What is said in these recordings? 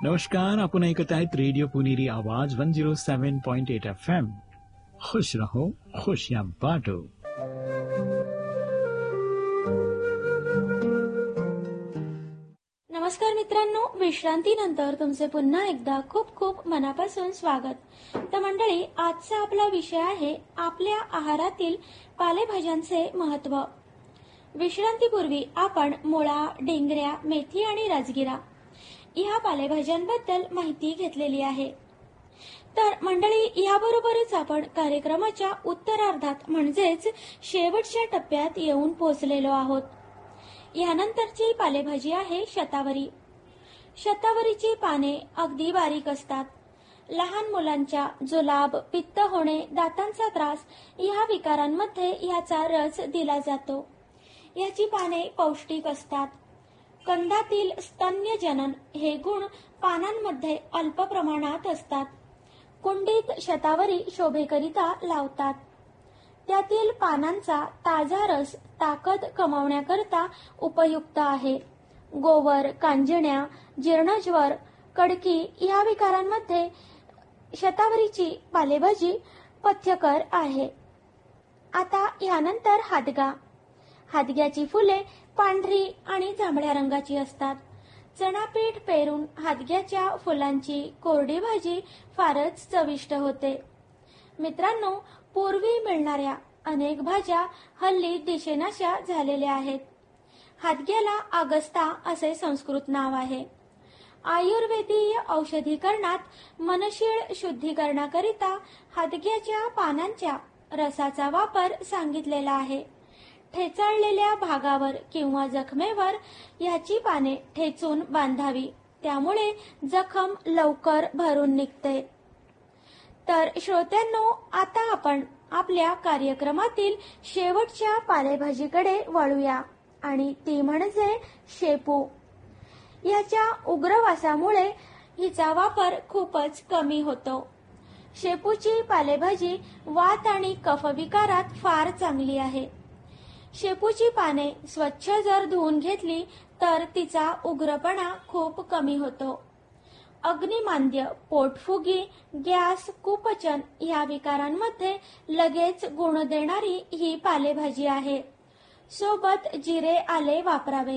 नमस्कार, आपण ऐकत आहेत रेडिओ पुणेरी आवाज 107.8 FM. खुश रहो, खुशियां बांटो. नमस्कार मित्रांनो, विश्रांतीनंतर तुमचे पुन्हा एकदा खूप खूप मनापासून स्वागत. तर मंडळी, आजचा आपला विषय आहे आपल्या आहारातील पालेभाज्यांचे महत्त्व. विश्रांतीपूर्वी आपण मुळा, डेंगऱ्या, मेथी आणि राजगिरा या पालेभाज्यांबद्दल माहिती घेतलेली आहे. तर मंडळी, याबरोबरच आपण कार्यक्रमाच्या उत्तरार्धात म्हणजेच शेवटच्या टप्प्यात येऊन पोहोचलेलो आहोत. यानंतरची पालेभाजी आहे शतावरी. शतावरीची पाने अगदी बारीक असतात. लहान मुलांच्या जुलाब, पित्त होणे, दातांचा त्रास या विकारांमध्ये याचा रस दिला जातो. याची पाने पौष्टिक असतात. कंदातील स्तन्यजनन हे गुण पानांमध्ये अल्प प्रमाणात असतात. कुंडीत शतावरी शोभेकरिता लावतात. त्यातील पानांचा ताजा रस ताकद कमावण्याकरता उपयुक्त आहे. गोवर, कांजिण्या, जीर्णज्वर, कडकी या विकारांमध्ये शतावरीची पालेभाजी पथ्यकर आहे. आता यानंतर हादगा. हादग्याची फुले पांढरी आणि जांभळ्या रंगाची असतात. चणापीठ पेरून हादग्याच्या फुलांची कोरडी भाजी फारच चविष्ट होते. मित्रांनो, पूर्वी मिळणाऱ्या अनेक भाज्या हल्ली दिशेनाशा झालेल्या आहेत. हादग्याला अगस्ता असे संस्कृत नाव आहे. आयुर्वेदीय औषधीकरणात मनशीळ शुद्धीकरणाकरिता हादग्याच्या पानांच्या रसाचा वापर सांगितलेला आहे. ठेचाळलेल्या भागावर किंवा जखमेवर याची पाने ठेचून बांधावी, त्यामुळे जखम लवकर भरून निघते. तर श्रोत्यांनो, आता आपण आपल्या कार्यक्रमातील शेवटच्या पालेभाजीकडे वळूया आणि ती म्हणजे शेपू. याच्या उग्रवासामुळे हिचा वापर खूपच कमी होतो. शेपूची पालेभाजी वात आणि कफविकारात फार चांगली आहे. शेपूची पाने स्वच्छ जर धुवून घेतली तर तिचा उग्रपणा खूप कमी होतो. अग्निमांद्य, पोटफुगी, गॅस, कुपचन या विकारांमध्ये लगेच गुण देणारी ही पालेभाजी आहे. सोबत जिरे आले वापरावे.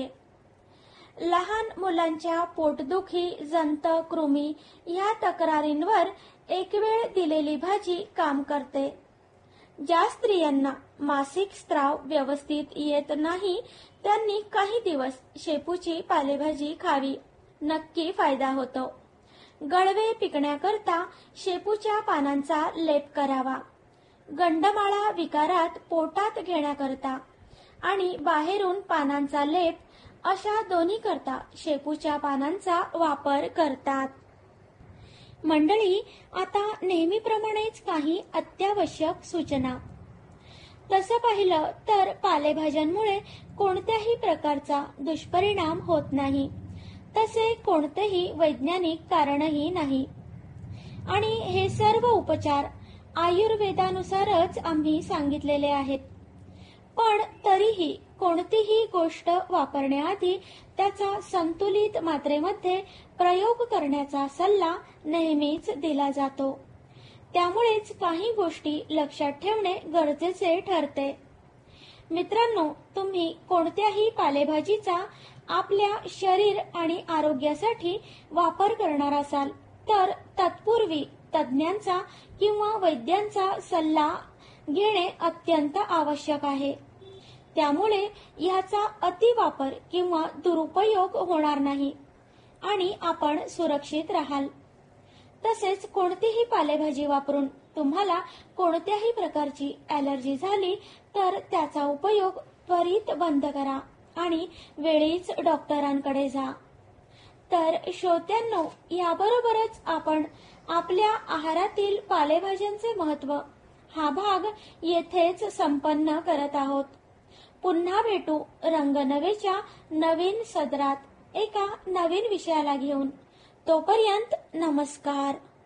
लहान मुलांच्या पोटदुखी, जंत, कृमी या तक्रारींवर एक वेळ दिलेली भाजी काम करते. ज्या स्त्रियांना मासिक स्त्राव व्यवस्थित येत नाही त्यांनी काही दिवस शेपूची पालेभाजी खावी, नक्की फायदा होतो. गळवे पिकण्याकरता शेपूच्या पानांचा लेप करावा. गंडमाळा विकारात पोटात घेण्याकरता आणि बाहेरून पानांचा लेप अशा दोन्ही करता शेपूच्या पानांचा वापर करतात. मंडळी, आता नेहमीप्रमाणेच काही अत्यावश्यक सूचना. तसं पाहिलं तर पालेभाज्यांमुळे कोणत्याही प्रकारचा दुष्परिणाम होत नाही. तसे कोणतेही वैज्ञानिक कारणही नाही आणि हे सर्व उपचार आयुर्वेदानुसारच आम्ही सांगितलेले आहेत. पण तरीही कोणतीही गोष्ट वापरण्याआधी त्याचा संतुलित मात्रेमध्ये प्रयोग करण्याचा सल्ला नेहमीच दिला जातो. त्यामुळेच काही गोष्टी लक्षात ठेवणे गरजेचे ठरते. मित्रांनो, तुम्ही कोणत्याही पालेभाजीचा आपल्या शरीर आणि आरोग्यासाठी वापर करणार असाल तर तत्पूर्वी तज्ज्ञांचा किंवा वैद्यांचा सल्ला घेणे अत्यंत आवश्यक आहे. त्यामुळे ह्याचा अतिवापर किंवा दुरुपयोग होणार नाही आणि आपण सुरक्षित राहाल. तसेच कोणतीही पालेभाजी वापरून तुम्हाला कोणत्याही प्रकारची ॲलर्जी झाली तर त्याचा उपयोग त्वरित बंद करा आणि वेळीच डॉक्टरांकडे जा. तर श्रोत्यांनो, याबरोबरच आपण आपल्या आहारातील पालेभाज्यांचे महत्त्व हा भाग येथेच संपन्न करत आहोत. पुन्हा भेटू रंगनवेच्या नवीन सदरात एका नवीन विषयाला घेऊन. तोपर्यंत नमस्कार.